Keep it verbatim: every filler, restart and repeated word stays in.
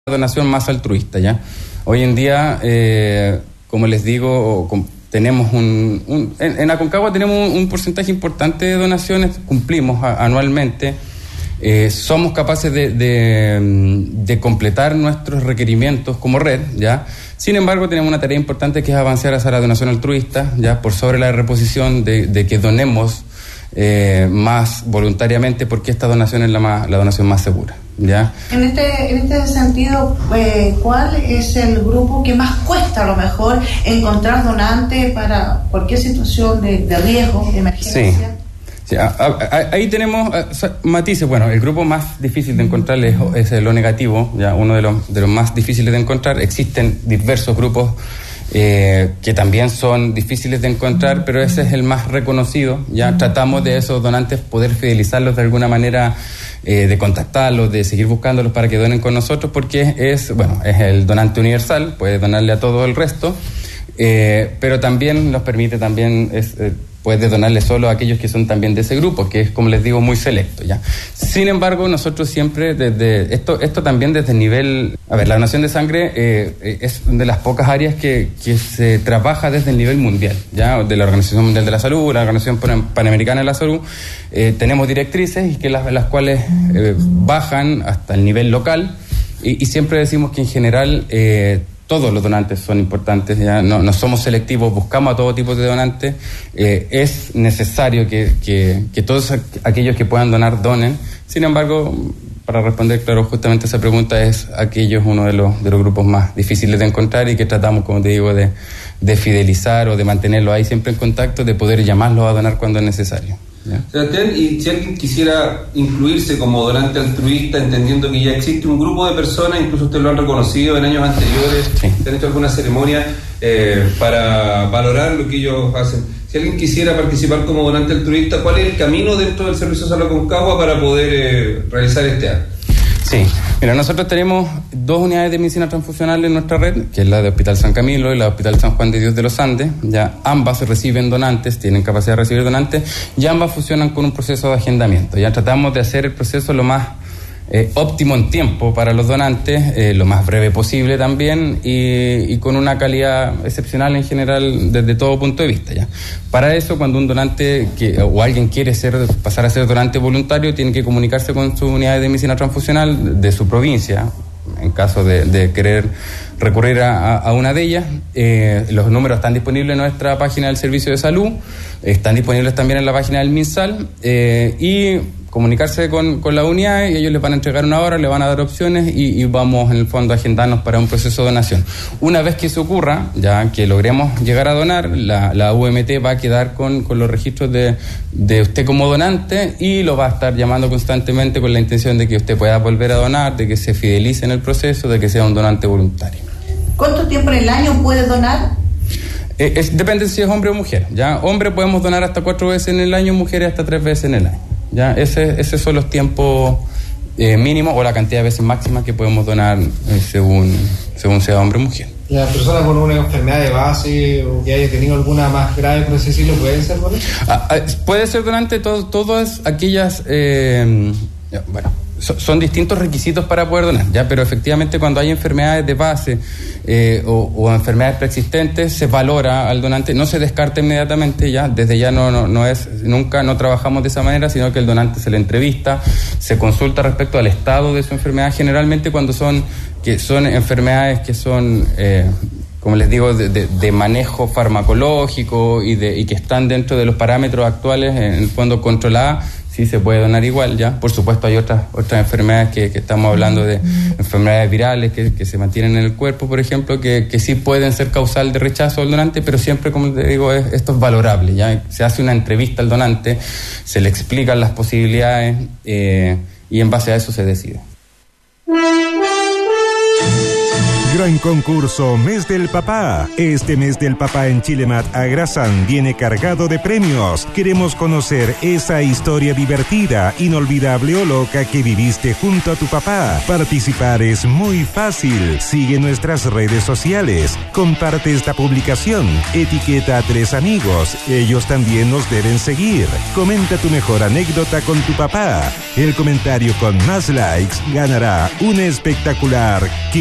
donación más altruista, ¿ya? Hoy en día, eh, como les digo, tenemos un, un en, en Aconcagua tenemos un, un porcentaje importante de donaciones, cumplimos a, anualmente, eh, somos capaces de, de, de completar nuestros requerimientos como red, ¿ya? Sin embargo, tenemos una tarea importante que es avanzar hacia la donación altruista, ¿ya? Por sobre la reposición de, de que donemos eh, más voluntariamente, porque esta donación es la, más, la donación más segura, ¿ya? En este, en este sentido, eh, ¿cuál es el grupo que más cuesta a lo mejor encontrar donantes para cualquier situación de, de riesgo, de emergencia? Sí. Sí, a, a, ahí tenemos a, matices. Bueno, el grupo más difícil de encontrar es, es el O negativo, ya uno de los, de los más difíciles de encontrar. Existen diversos grupos eh, que también son difíciles de encontrar, pero ese es el más reconocido. Ya tratamos de esos donantes poder fidelizarlos de alguna manera, eh, de contactarlos, de seguir buscándolos para que donen con nosotros, porque es, bueno, es el donante universal, puede donarle a todo el resto, eh, pero también nos permite también es, eh, puede donarle solo a aquellos que son también de ese grupo, que es, como les digo, muy selecto, ¿ya? Sin embargo, nosotros siempre desde esto esto también desde el nivel, a ver, la donación de sangre eh, es de las pocas áreas que, que se trabaja desde el nivel mundial, ¿ya? De la Organización Mundial de la Salud, la Organización Panamericana de la Salud, eh, tenemos directrices y que las, las cuales eh, bajan hasta el nivel local y, y siempre decimos que en general eh, todos los donantes son importantes, ya no, no somos selectivos, buscamos a todo tipo de donantes. Eh, es necesario que, que, que todos aquellos que puedan donar, donen. Sin embargo, para responder, claro, justamente esa pregunta, es aquellos uno de los, de los grupos más difíciles de encontrar y que tratamos, como te digo, de, de fidelizar o de mantenerlos ahí siempre en contacto, de poder llamarlos a donar cuando es necesario. ¿Ya? Sebastián, y si alguien quisiera incluirse como donante altruista, entendiendo que ya existe un grupo de personas, incluso ustedes lo han reconocido en años anteriores, sí, han hecho alguna ceremonia eh, para valorar lo que ellos hacen. Si alguien quisiera participar como donante altruista, ¿cuál es el camino dentro del Servicio Salud Aconcagua para poder eh, realizar este acto? Sí, mira, nosotros tenemos dos unidades de medicina transfusional en nuestra red, que es la de Hospital San Camilo y la de Hospital San Juan de Dios de los Andes. Ya ambas reciben donantes, tienen capacidad de recibir donantes, y ambas funcionan con un proceso de agendamiento. Ya tratamos de hacer el proceso lo más eh, óptimo en tiempo para los donantes, eh, lo más breve posible también, y, y con una calidad excepcional en general desde todo punto de vista, ¿ya? Para eso, cuando un donante que, o alguien quiere ser, pasar a ser donante voluntario, tiene que comunicarse con su unidad de medicina transfusional de su provincia, en caso de, de querer recurrir a, a una de ellas. Eh, los números están disponibles en nuestra página del Servicio de Salud, están disponibles también en la página del MinSal, eh, y comunicarse con, con la unidad, y ellos les van a entregar una hora, le van a dar opciones y, y vamos en el fondo a agendarnos para un proceso de donación. Una vez que eso ocurra, ya que logremos llegar a donar, la, la U M T va a quedar con, con los registros de, de usted como donante y lo va a estar llamando constantemente con la intención de que usted pueda volver a donar, de que se fidelice en el proceso, de que sea un donante voluntario. ¿Cuánto tiempo en el año puede donar? Eh, es, depende si es hombre o mujer. Ya hombre podemos donar hasta cuatro veces en el año, mujeres hasta tres veces en el año. Ya, ese, esos son los tiempos eh, mínimos o la cantidad de veces máxima que podemos donar eh, según, según sea hombre o mujer. ¿Las personas con una enfermedad de base o que haya tenido alguna más grave, por así decirlo, pueden ser donantes? Ah, ah, puede ser donante todo, todas aquellas, eh, bueno, so, son distintos requisitos para poder donar, ya, pero efectivamente cuando hay enfermedades de base eh, o, o enfermedades preexistentes, se valora al donante, no se descarta inmediatamente, ya, desde ya no, no, no es, nunca no trabajamos de esa manera, sino que el donante se le entrevista, se consulta respecto al estado de su enfermedad, generalmente cuando son, que son enfermedades que son, eh, como les digo, de, de, de manejo farmacológico y, de, y que están dentro de los parámetros actuales, en el fondo controladas, sí se puede donar igual, ya. Por supuesto hay otras otras enfermedades que, que estamos hablando de enfermedades virales que, que se mantienen en el cuerpo, por ejemplo, que, que sí pueden ser causal de rechazo al donante, pero siempre, como te digo, es, esto es valorable, ya. Se hace una entrevista al donante, se le explican las posibilidades eh, y en base a eso se decide. Gran concurso Mes del Papá. Este Mes del Papá en Chilemat Agrasan viene cargado de premios. Queremos conocer esa historia divertida, inolvidable o loca que viviste junto a tu papá. Participar es muy fácil. Sigue nuestras redes sociales. Comparte esta publicación. Etiqueta a tres amigos. Ellos también nos deben seguir. Comenta tu mejor anécdota con tu papá. El comentario con más likes ganará un espectacular